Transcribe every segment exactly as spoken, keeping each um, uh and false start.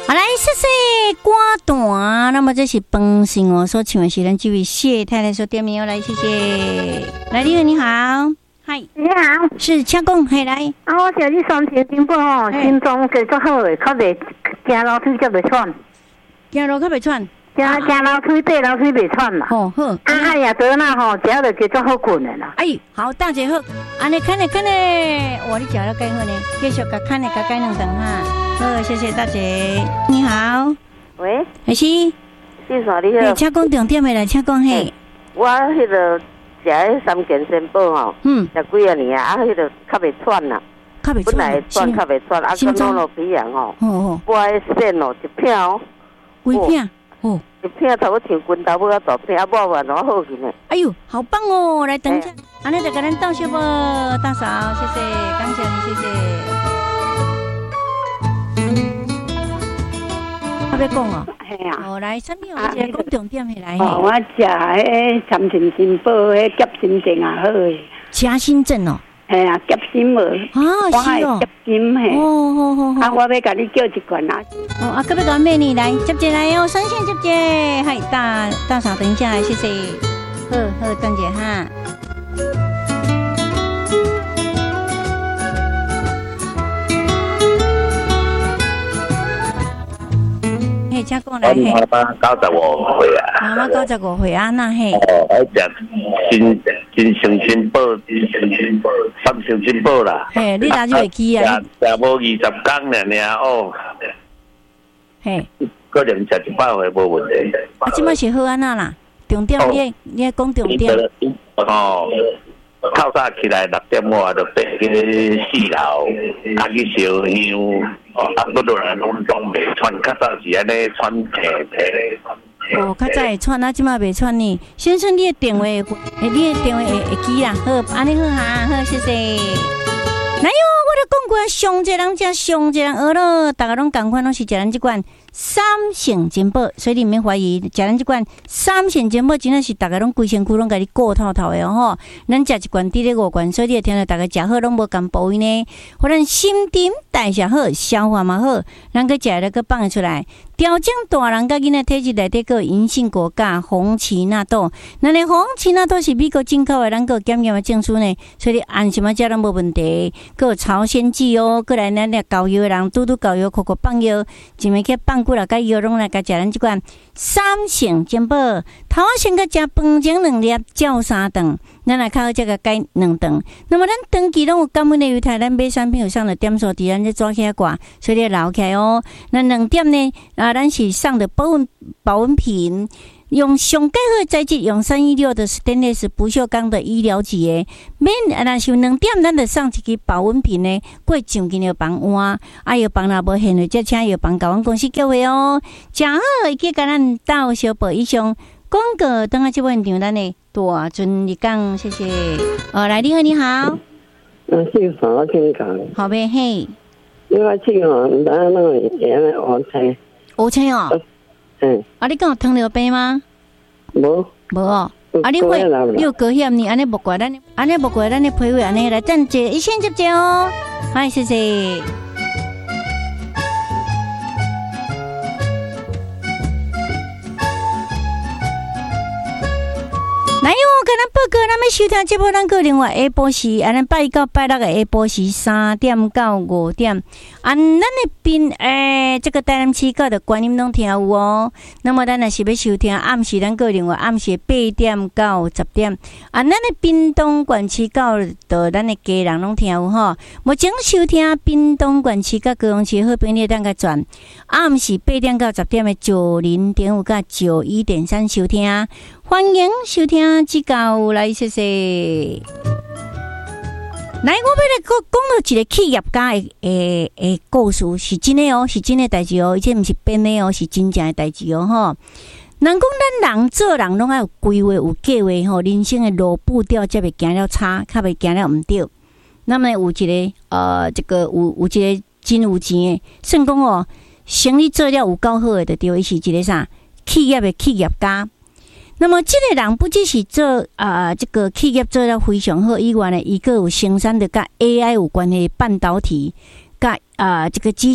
好来，谢谢歌单。那么这是本身哦所唱的是咱这位谢太太所点名，来谢谢。来，你好，你好，嗨， 你好， 是请讲，嘿来。 啊，我想去山田金宝吼，心脏做足好诶，较袂行楼梯，才袂喘。 行路较袂喘， 行行楼梯，爬楼梯袂喘嘛。 哦好。 啊啊呀，得那吼，食了就足好困诶啦。 哎，好，大姐好，安尼看呢看呢，哇，你食了介好呢，继续甲看呢甲改两顿哈。好，谢谢大姐。你好， 喂， 还是？ 姓啥？你好。 哎，请讲重点的来，请讲嘿。 我迄个食迄三件仙宝吼，嗯，食几啊年啊，啊，迄个较袂喘啦， 较袂喘， 本来喘较袂喘，啊，跟弄落鼻炎吼，哦哦，我迄线哦一片哦， 几片？哦， 一片差不多像拳头尾啊大片，啊，抹完我好去呢。 哎呦，好棒哦！来等一下，安尼就给咱倒小啵，大嫂，谢谢，感谢你，谢谢。我要讲哦， 系啊， 哦来，什么哦？这讲重点起来。 哦，我食迄三全新宝，迄夹心症也好诶。 夹心症哦。 系啊，夹心无。 啊，是哦。 夹心嘿。 哦，好好好。 啊，我要甲你叫一罐啊。 哦，啊，隔壁个美女来接接来哦，三线接接，嗨，大大嫂，等一下来，谢谢。好好，张姐哈。嘿，请讲来嘿。 妈妈九十五岁啊。 妈妈九十五岁啊，那嘿。 哦，我食金金星金宝，金星金宝，三星金宝啦。 嘿，你哪就会记啊？ 食无二十天了呢哦。 嘿。 可能食一百回无问题。 啊，即摆是好安那啦？重点你你讲重点。 哦。透早起来六点外就爬去四楼，啊去烧香，啊不落来拢拢袂喘，较早是安尼喘气气。 哦，较早会喘，啊，即摆袂喘呢。先生，你的电话，诶，你的电话会会记啦。好，安尼好哈，好，谢谢。来哟，我都讲过，上一个人食，上一个人学咯，大家拢共款，拢是食咱即款三圣金宝，所以你免怀疑，食咱即款三圣金宝真的是大家拢规身躯拢甲你顾透透的哦吼。咱食一罐，滴咧五罐，所以你会听到大家食好拢无共部位呢，互咱心肠代谢好，消化嘛好，咱个食了个放出来。调整大人甲囡仔体质内底个银杏果甲红荠纳豆，那咧红荠纳豆是美国进口的，咱个检验的证书呢，所以你安心啊食拢无问题。个有朝鲜蓟哦，过来咱咧膏药的人拄拄膏药，酷酷放药，一暝去放骨啦，甲药拢来甲食咱即款三圣金宝。头先甲食饭前两粒，照三顿，咱来较好则甲改两顿。那么咱长期拢有感恩的犹太，咱买产品有上的点数伫咱这抓起来挂，所以你留起来哦。那两点呢啊？咱是上的保温保温瓶，用上盖好的材质，用三一六的 stainless 不锈钢的医疗级的，免啊，若是两点，咱就上一支保温瓶呢，过上紧要放换，啊，药房若无现的，则请药房甲阮公司叫回哦。食好会记甲咱到小宝以上广告，等下即问场咱的大尊你讲，谢谢。哦，来，你好，你好。 嗯，姓啥？我听讲。 好呗，嘿。 你我去哦，咱那个原来我猜。 乌青哦， 嗯， 啊，你讲有糖尿病吗？ 无， 无哦，啊，你会你有高血压，安尼无怪咱，安尼无怪咱的脾胃安尼来暂接一线接接哦，好，谢谢。来哟，跟咱报告，咱要收听节目，咱个另外下晡时，啊，咱拜一到拜六的下晡时三点到五点，啊，咱的边诶，这个台南市搞的观音拢听有哦。那么咱若是要收听暗时，咱个另外暗时八点到十点，啊，咱的屏东县市搞的咱的家人拢听有吼。目前收听屏东县市甲高雄市好朋友当个转，暗时八点到十点的九零点五甲九一点三收听。欢迎收听指教来谢谢。来，我要来讲讲到一个企业家的诶诶故事，是真的哦，是真的代志哦，而且毋是编的哦，是真正的代志哦吼。人讲咱人做人拢爱有规划有计划吼，人生的路步调才袂行了差，较袂行了毋对。那么有一个呃，这个有有一个真有钱的，算讲哦，生意做了有够好的，就对，伊是一个啥企业的企业家。那么，这个人不只是做啊、呃，这个企业做了非常好以外呢，伊个有生产的甲 A I 有关的半导体，甲啊、呃、这个机器机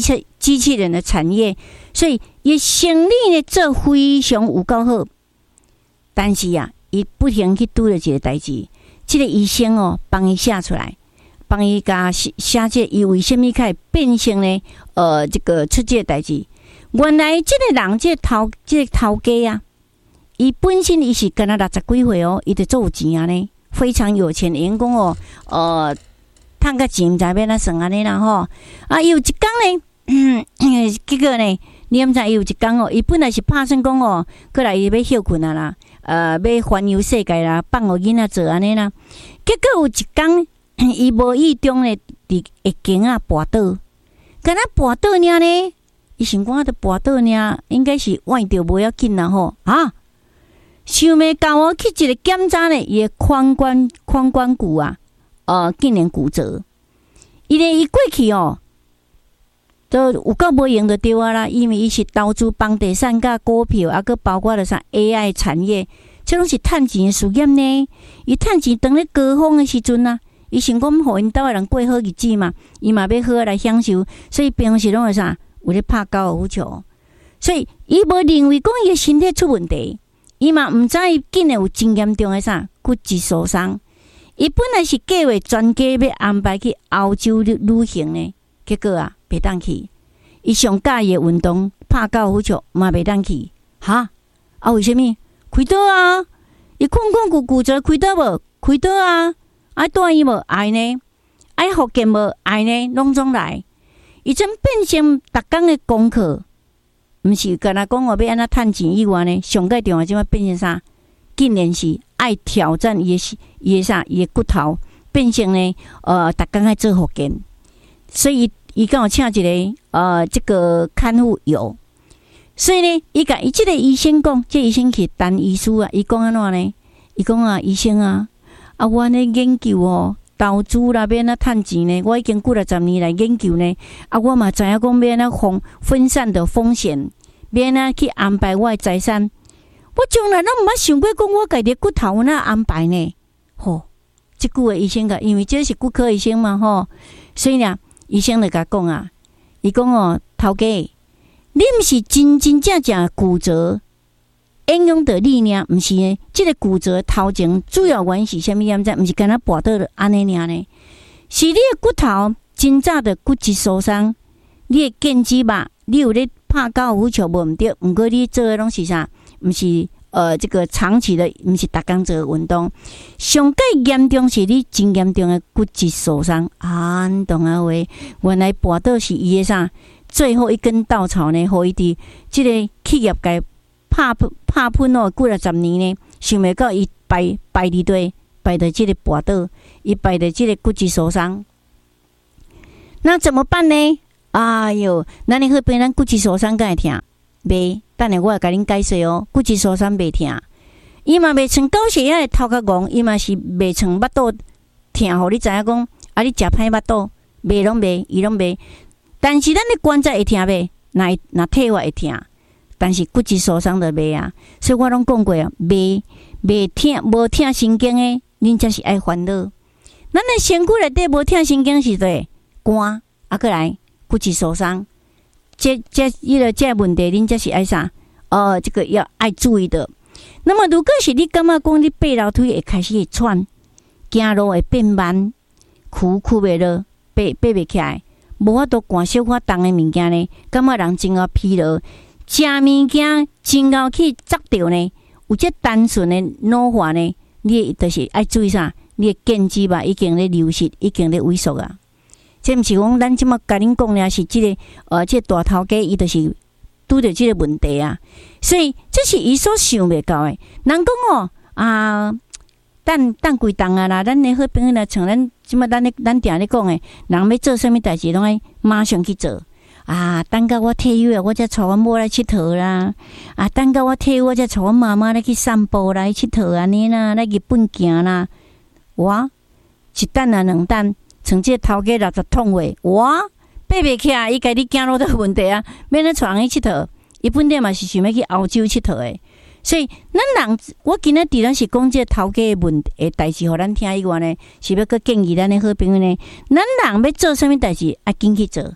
机器人的产业，所以伊生理呢做非常有够好。但是啊，伊不停去拄着一个代志，这个医生哦，帮伊写出来，帮伊甲写写这伊为什么可以变成呢？呃，这个出这个代志，原来这个人这个头这个头家啊，伊本身伊是跟他六十几岁哦，伊就做有钱啊呢，非常有钱的员工哦，呃，赚个钱毋知要哪算安尼啦吼。啊，伊有一天呢，结果呢，你毋知伊有一天哦，伊本来是拍算讲哦，过来伊要休困啊啦。呃，要环游世界啦，放互囡仔做安尼啦。结果有一天，伊无意中咧，伫会经啊跋倒，敢若跋倒尔呢？伊想讲啊，着跋倒尔，应该是歪着无要紧啦吼啊！想袂到哦，去一个检查咧，伊诶髋关髋关骨啊，呃，竟然骨折。伊咧伊过去哦，都有够无用就对啊啦，因为伊是投资房地产甲股票，啊，佮包括了啥 A I 产业，这拢是趁钱的事业呢。伊趁钱当咧高峰的时阵啊，伊想讲互因兜的人过好日子嘛，伊嘛要好来享受，所以平时拢会啥有咧拍高尔夫球，所以伊无认为讲伊的身体出问题，伊嘛毋知伊竟然有真严重的啥骨质疏松。伊本来是计划专家要安排去欧洲旅行呢。结果啊，袂当去。伊上喜欢的运动拍高尔夫球嘛袂当去。哈啊，为什么？开刀啊！伊髋关骨骨折开刀无？开刀啊！爱住院无？爱呢？爱复健无？爱呢？拢总来。伊真变成逐工的功课，毋是干那讲我要安怎趁钱以外呢？上界重要即摆变成啥？竟然是爱挑战伊的伊的啥？伊的骨头变成呢？呃，逐工爱做复健。所以伊敢有请一个呃，这个看护有，所以呢，伊甲伊即个医生讲，这个医生是陈医师啊，伊讲安怎呢？伊讲啊，医生啊，啊，我呢研究哦，投资啦，要安怎趁钱呢？我已经过了十年来研究呢，啊，我嘛知影讲要安怎分分散的风险，要安怎去安排我的财产。我从来拢毋捌想过讲我家己骨头安怎安排呢？吼，即句的医生甲，因为这是骨科医生嘛，吼，所以呢。医生就甲讲啊，伊讲哦，头家，你毋是真真正正骨折影响到你呢？毋是呢？即、这个骨折头前主要原因是啥物样？毋是干那跋倒安尼尔呢？是你的骨头真早的骨质疏松，你的腱肌肉，你有咧拍高尔夫球无毋对？毋过你做的拢是啥？毋是呃，这个长期的，毋是逐工做运动。上介严重是你真严重的骨质疏松啊！懂啊话，原来跋倒是伊的啥？最后一根稻草呢，互伊伫即个企业界拍拍喷哦，过了十年呢，想袂到伊败败伫对，败伫即个跋倒，伊败伫即个骨质疏松。那怎么办呢？哎哟，咱你去变咱骨质疏松敢会疼？袂。等下我会甲恁解释哦，骨质疏松袂疼，伊嘛袂像高血压的头壳戆，伊嘛是袂像腹肚疼，互你知影讲，啊你食歹腹肚，袂拢袂，伊拢袂。但是咱的关节会疼袂？若若退化会疼，但是骨质疏松就袂啊。所以我拢讲过啊，袂袂疼，无疼神经的，恁才是爱烦恼。咱的身躯内底无疼神经是对肝，啊过来骨质疏松。这这伊个这问题，恁才是爱啥？哦，这个要爱注意的。那么，如果是你感觉讲你爬楼梯会开始会喘，行路会变慢，躯躯袂落，爬爬袂起来，无法度赶小可重的物件呢？感觉人真啊疲劳，食物件真够去砸掉呢？有这单纯的老化呢？你就是爱注意啥？你的腱肌吧已经咧流失，已经咧萎缩啊。这毋是讲咱即马甲恁讲了，是即、这个呃，即、这个、大头家伊就是拄着即个问题啊，所以这是伊所想袂到的。人讲哦啊，等等几档啊啦，咱的好朋友来像咱即马咱咧咱定咧讲的，人要做啥物代志，拢爱马上去做啊。等到我退休了，我才带阮某来佚佗啦。啊，等到我退休，我才带阮妈妈来去散步来佚佗安尼啦，来日本行啦。哇，一等啊两等。像这头家六十痛话，哇，爬袂起来，伊家己走路都有问题啊，免咧带人去佚佗。伊本来嘛是想要去欧洲佚佗的，所以咱人，我今仔除了是讲这头家的问题的代志，互咱听以外呢，是要搁建议咱的好朋友呢，咱人要做啥物代志，要紧去做，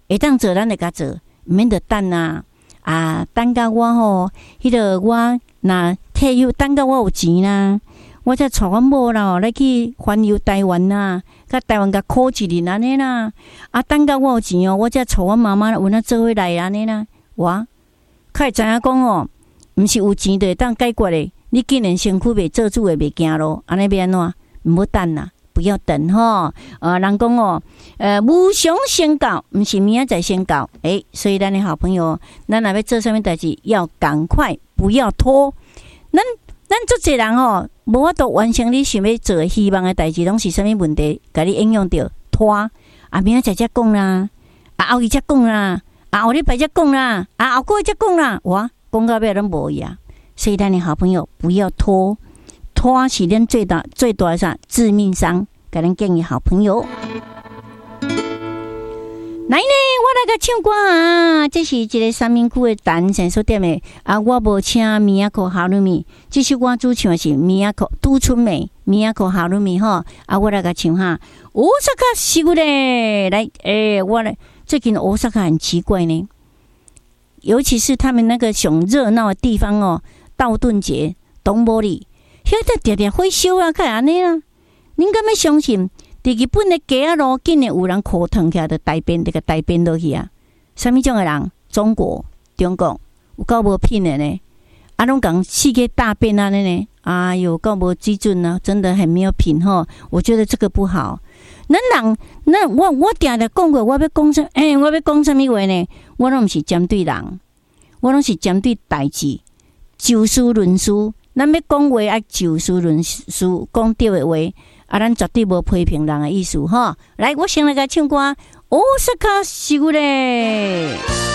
会当做咱就甲做，毋免着等啊！啊，等到我吼，迄个我若退休，等到我有钱啦，我才带阮某啦，来去环游台湾啦，甲台湾甲考一年安尼啦。啊，等到我有钱哦，我才带阮妈妈有哪做伙来安尼啦。我较会知影讲哦，毋是有钱就会当解决的。你既然身躯袂做主的袂行咯，安尼要安怎？毋好等啦。不要等哈，呃，人讲哦，呃，无偿先告，不是明仔载先告，诶、欸，所以咱的好朋友，咱若要做什么代志，要赶快，不要拖。咱咱足侪人哦，无法度完成你想要做的希望的代志，拢是什么问题？甲你影响到拖，啊，明仔载才讲啦，啊，后日才讲啦，啊，后礼拜才讲啦，啊，后个月才讲啦，哇，讲到尾拢无呀。所以咱的好朋友，不要拖。拖是咱最大最大的啥致命伤，给咱建议好朋友。来呢，我来个唱歌啊！这是一个三明区的单线所点的啊，我无请米亚可哈鲁米，这首歌主唱的是米亚可杜春梅，米亚可哈鲁米哈啊，我来个唱哈。大阪是我嘞，来诶、欸，我嘞最近大阪很奇怪呢，尤其是他们那个上热闹的地方哦，道顿节、东玻璃。遐个常常火烧啊，看安尼啊！恁敢要相信？伫日本的街仔路，竟然有人裤脱起来，就大便，这个大便落去啊！什么种的人？中国、中国有够无品的呢？啊，拢讲世界大便安尼呢？哎呦，够无水准啊！真的很没有品吼！我觉得这个不好。咱人，那我我定定讲过，我要讲什？诶、欸，我要讲什么话呢？我拢毋是针对人，我拢是针对代志，就事论事。咱要讲话爱就事论事，讲对的话，啊，咱绝对无批评人的意思哈。来，我先来个唱歌，大阪是我嘞。